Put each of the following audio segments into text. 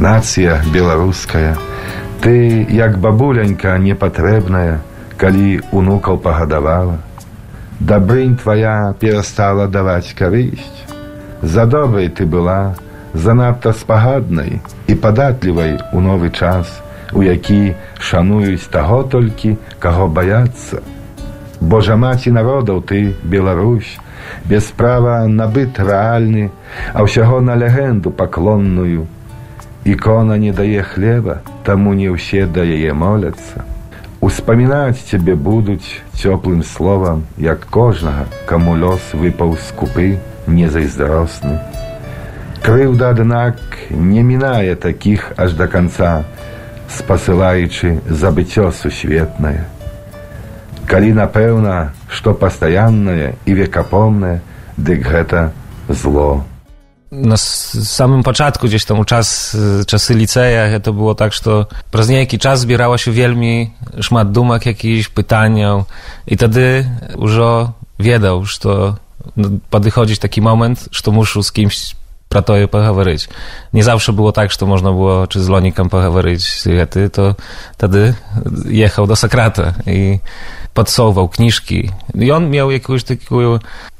Нацыя беларуская, ты, як бабуленька непатрэбная, калі унукаў пагадавала. Дабрынь твая перастала даваць карысць. За добрай ты была, занадта спагаднай і падатлівай у новы час, у які шануюць таго толькі, каго баяцца. Божа маці народаў ты, Беларусь, без права набыт рэальны, а ўсяго на легенду паклонную. Ікона не дае хлеба, таму не ўсе да яе моляцца. Успамінаць цябе будуць цёплым словам, як кожнага, каму лёс выпаў скупы, незайздросны. Крыўда, аднак, не мінае такіх аж да канца, спасылаючы забыццё сусветнае. Калі, напэўна, што пастаяннае і векапомнае, дык гэта зло. На самым пачатку, gdzieś tam u czasy liceja, to było tak, że przez niejaki czas zbierało się wielmi szmat dumek, jakichś pytaniał i wtedy już wiedział, że podchodzi taki moment, że muszę z kimś про to pogawaryć. Nie zawsze było tak, że można było czy z Lonikiem pogawaryć, to wtedy jechał do Sokrata i podsuwał kniżki. I on miał jakąś taką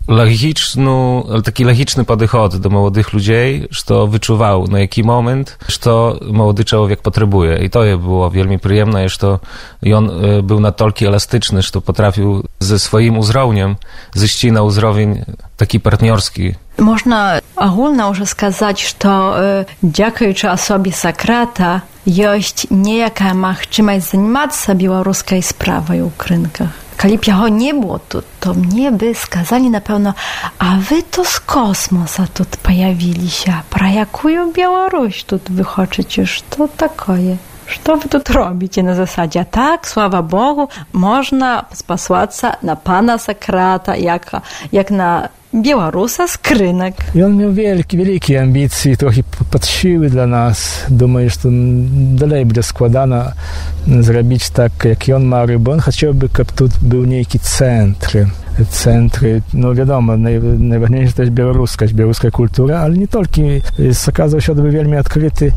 taki logiczny podchod do młodych ludzi, że wyczuwał na jaki moment, że młody człowiek potrzebuje. I to było wielmi przyjemne, że on był na tyle elastyczny, że potrafił ze swoim uzrowniem zejść na uzrowień taki partnerski. Można ogólnie już сказать, że dziękując osobie Sokrata jest niejaka możliwość zajmować się białoruskiej sprawą w Ukrynkach. Kali bj jego nie było tu, to mnie by skazali na pewno, a wy to z kosmosa tu pojawili się. Про jaką Białoruś tu wychoczycie? Co takoje? Co wy tu robicie na zasadzie? Tak, sława Bogu, można spasłаться na pana Sokrata, jak na Białorusa z Krynek. I on miał wielkie ambicje, trochę podsiły dla nas. Думаю, że dalej będzie składana zrobić tak, jak on ma, bo on chciałby, żeby tu był niejaki centry, no wiadomo, najważniejsze to jest białoruska kultura, ale nie tylko. Okazał się wielmi odkryty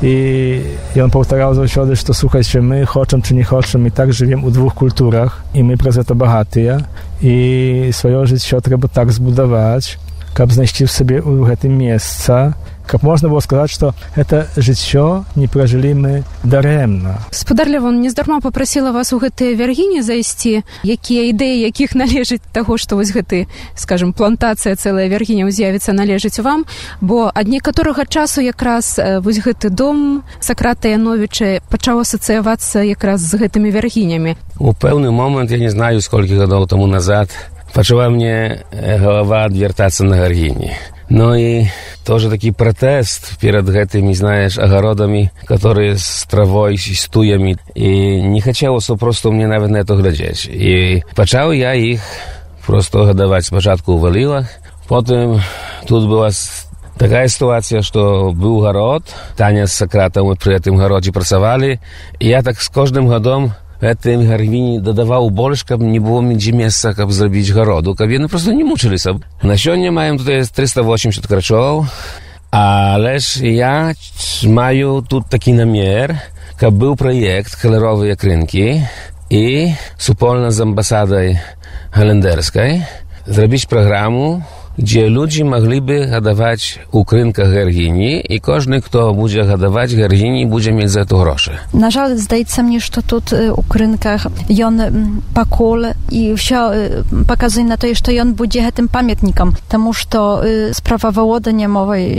i on powtarzał zawsze, że to słuchajcie, my chcemy czy nie chcemy, my tak żyjemy u dwóch kulturach i my przez to bogaty i swoje życie trzeba tak zbudować, żeby znaleźć w sobie u tym miejsca, как можно было сказать, что это жыццё не прожили мы дарэмна. Спадар Лявон, нездарма попросила вас у гэтай вяргіні зайсці, якія ідэі, якіх належыць таго, што вось гэты, скажем, плантацыя цэлая вяргіняў з'явіцца, належыць вам, бо ад некаторага часу якраз вось гэты дом Сократа Яновіча пачаў асацыявацца якраз з гэтымі вяргінямі. У пэўны момент, я не знаю, сколькі гадоў таму назад, пачала мне голова адвяртацца на гаргіні. Ну и тоже такой протест перед этими, знаешь, огородами, которые с травой, с туями. И не хотелось просто мне, наверное, это глядеть. И почал я их просто годовать спочатку в Валилах. Потом тут была такая ситуация, что был город, Таня с Сократом мы при этом городе працавали. И я так с каждым годом гэтым гарвіні дадаваў больш, каб не было нідзе месца, каб зрабіць гароду, каб яны просто не мучыліся. На сёння маем тут 380 крачоў, але ж я маю тут такі намер, каб быў праект «Калеровыя крынкі» і супольна з амбасадай галендэрскай зрабіць праграму, gdzie ludzie mogliby hodować u krynkach gargini i każdy, kto będzie hodować gargini, będzie mieć za to grosze. Na żal, zdaje się mnie, że тут u krynkach on pakul i wszystko pokazuje na to, że on będzie tym pamiętnikiem, temu, że sprawa wołodania mowy